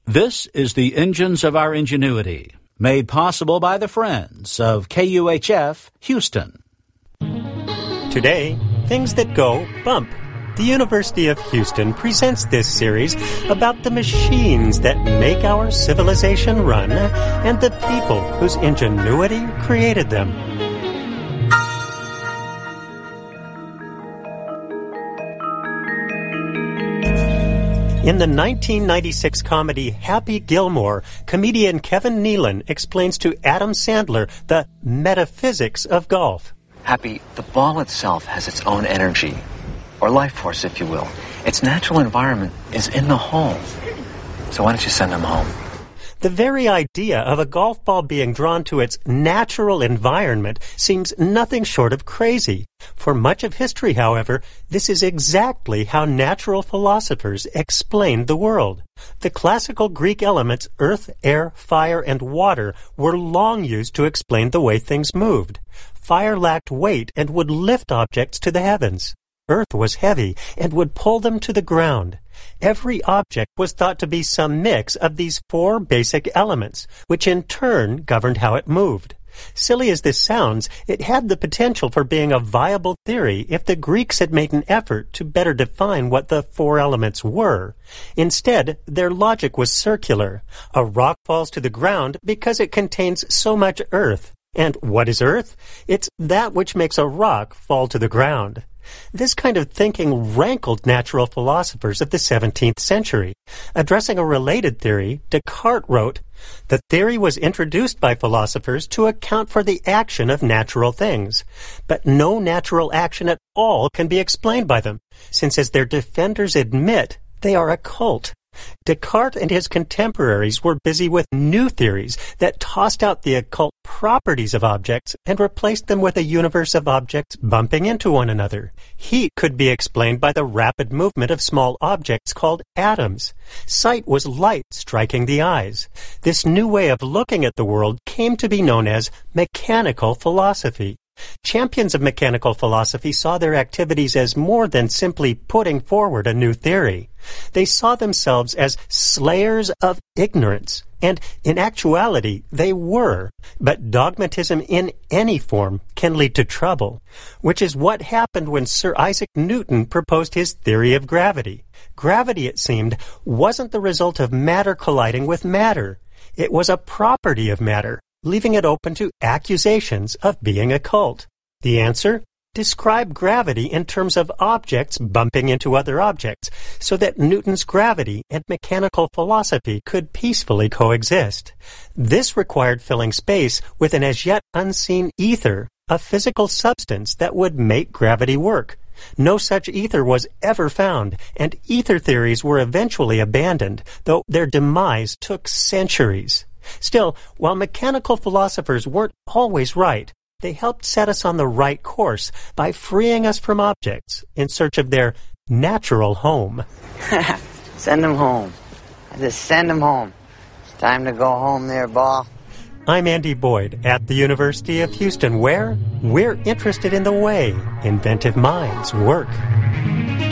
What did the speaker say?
This is the Engines of Our Ingenuity, made possible by the friends of KUHF Houston. Today, things that go bump. The University of Houston presents this series about the machines that make our civilization run and the people whose ingenuity created them. In the 1996 comedy Happy Gilmore, comedian Kevin Nealon explains to Adam Sandler the metaphysics of golf. Happy, the ball itself has its own energy, or life force, if you will. Its natural environment is in the hole. So why don't you send him home? The very idea of a golf ball being drawn to its natural environment seems nothing short of crazy. For much of history, however, this is exactly how natural philosophers explained the world. The classical Greek elements earth, air, fire, and water were long used to explain the way things moved. Fire lacked weight and would lift objects to the heavens. Earth was heavy and would pull them to the ground. Every object was thought to be some mix of these four basic elements, which in turn governed how it moved. Silly as this sounds, it had the potential for being a viable theory if the Greeks had made an effort to better define what the four elements were. Instead, their logic was circular. A rock falls to the ground because it contains so much earth. And what is earth? It's that which makes a rock fall to the ground. This kind of thinking rankled natural philosophers of the 17th century. Addressing a related theory, Descartes wrote, "The theory was introduced by philosophers to account for the action of natural things. But no natural action at all can be explained by them, since as their defenders admit, they are occult." Descartes and his contemporaries were busy with new theories that tossed out the occult properties of objects and replaced them with a universe of objects bumping into one another. Heat could be explained by the rapid movement of small objects called atoms. Sight was light striking the eyes. This new way of looking at the world came to be known as mechanical philosophy. Champions of mechanical philosophy saw their activities as more than simply putting forward a new theory. They saw themselves as slayers of ignorance, and in actuality they were. But dogmatism in any form can lead to trouble, which is what happened when Sir Isaac Newton proposed his theory of gravity. Gravity, it seemed, wasn't the result of matter colliding with matter. It was a property of matter, leaving it open to accusations of being occult. The answer? Describe gravity in terms of objects bumping into other objects, so that Newton's gravity and mechanical philosophy could peacefully coexist. This required filling space with an as yet unseen ether, a physical substance that would make gravity work. No such ether was ever found, and ether theories were eventually abandoned, though their demise took centuries. Still, while mechanical philosophers weren't always right, they helped set us on the right course by freeing us from objects in search of their natural home. Send them home. Just send them home. It's time to go home there, ball. I'm Andy Boyd at the University of Houston, where we're interested in the way inventive minds work.